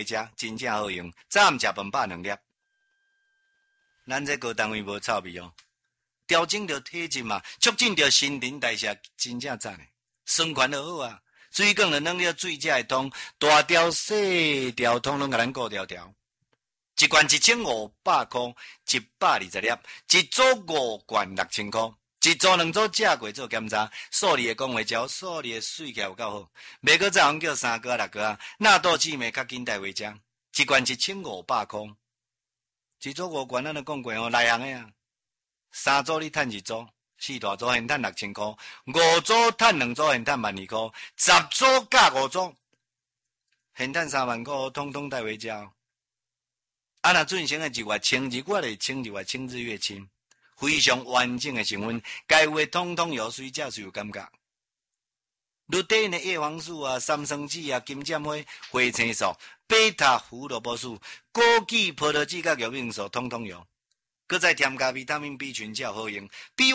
食，真正好用。早暗食饭饱2粒。咱这高单位无臭味哦，调整着体质嘛，促进着新陈代谢，真正赞诶。酸款就好啊，水管就弄了水才会通，大条小条统统甲咱顾条条。一罐1500块，120粒，一组5罐6000块，一组2组食过做检查，数你的讲话招，数你的水起来有够好，袂阁再通叫3个6个啊，纳豆姊妹较紧带回家，一罐1500块，一组5罐咱就讲过哦，内行的啊，3组你趁1组，4大组现趁6000块，5组趁2组现趁12000块，10组加5组现趁3万块，统统带回家哦。啊，若进行的1月清日，我就清1月清日月清，非常完整的成分，该有的统统有水，才是有感觉。绿地的叶黄素啊、三生子啊、金针花、花青素、贝塔胡萝卜素、枸杞、葡萄籽甲玉米素，统统有。搁再添加维他命 B 群才好用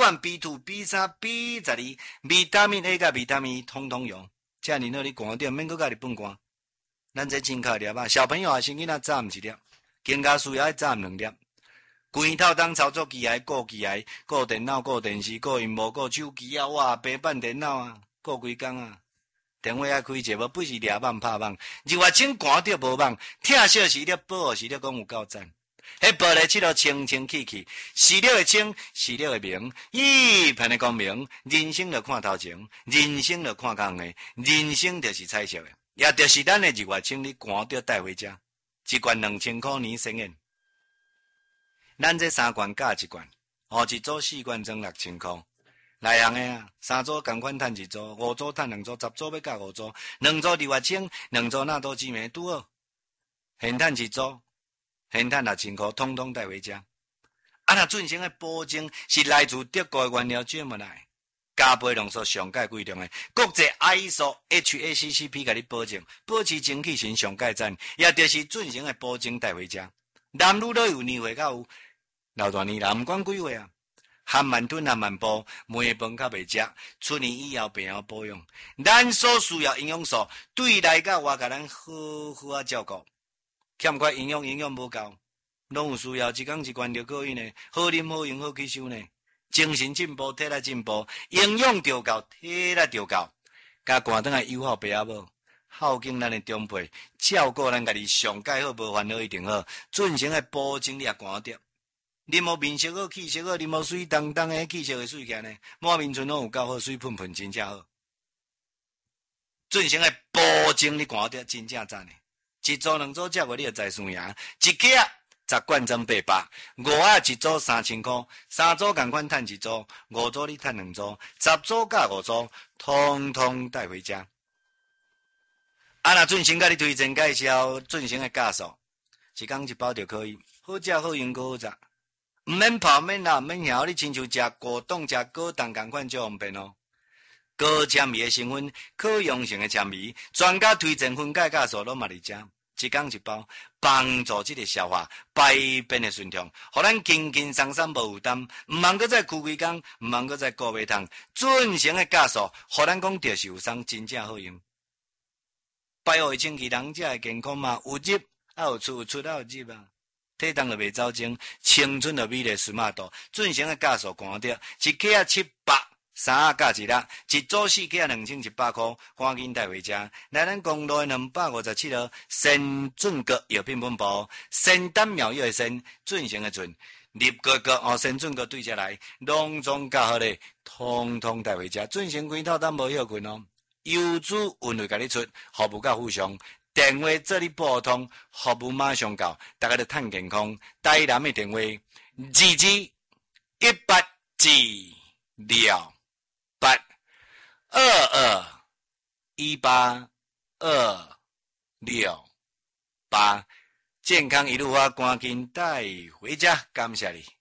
，B1、B2、B3、B12、维他命 A 甲维他命 E 统统有。这样你寒着，免搁家己放寒。咱这真靠粒啊，小朋友啊，先囡仔早暗1粒。更加需要早暗2粒，规套当操作机械、顾机械、顾电脑、顾电视、顾荧幕、顾手机啊，哇，平板电脑啊，顾规工啊。电话爱开者无，不是抓网拍网，日月清寒着无网，疼惜时粒，保护时粒，讲有够赞。迄玻璃漆都清清气气，视力的清，视力的明，一片的光明。人生就看头前，人生就看空的，人生就是彩色的，也就是咱的日月清，你寒着带回家。一罐2000块年1000元，咱这3罐加1罐，一组4罐装6000块。内行的啊，3组同款趁1组，5组趁2组，10组要加5组，2组日月清，2组纳豆姊妹拄好，现趁1组，现趁6000块，统统带回家。啊，那进行的保证是来自德国的原料专门来。加倍浓缩上界规定的国际 ISO HACCP 给你保证，保持精气神上界赞，也就是进行的保证带回家。男女都有年岁较有老大年啦，唔管几岁啊，含慢吞含慢补，每饭较袂食，出年以后病后保养，咱所需要营养素对来甲我甲咱好好啊照顾，欠缺营养无够，拢有需要一天一罐就可以呢，好啉好用好吸收呢。精神进步，体力进步，营养调够，体力调够，甲寒顿来友好爸阿母，孝敬咱的长辈，照顾咱家己上界好，无烦恼一定好，进行的保证你也寒着。啉无面色好，气色好，啉无水当当的气色会水起来呢，满面唇拢有够好，水喷喷真正好。进行的保证你寒着真正赞的，一组2组食过你就知输赢，一克10罐装800，5啊1组3000块，3组同款趁1组，5组你趁2组，10组加5组，统统带回家。啊，那进行甲你推荐介绍进行的价数，一天1包就可以，好食好用好食，唔免泡免辣免晓，你亲像食果冻食果冻同款就方便哦。高纤维的成分，可溶性的纤维，专家推荐分解价数拢嘛伫遮。一天1包，帮助这个消化排便的顺畅，互咱轻轻松松无负担，唔茫搁再哭规工，唔茫搁再顾胃痛，准成的价数，互咱讲着是有送，真正好用。百药清气，人才会健康嘛，有入啊有出，有出啊有入啊，体重就袂走精，青春就美丽斯马度，准成的价数寒着，一克700。3啊加1粒，一组4克2100块，赶紧带回家。来咱公路257号，先准阁药品本部，先丹妙药的先，准成的准，立个先准阁对下来，拢总较好咧，通通带回家。准成几套单无休困哦，邮资运费甲你出，服务较附上，电话做你拨通，服务马上到，大家都趁健康。台南的电话221826。221826，健康一路发，赶紧带回家，感谢你。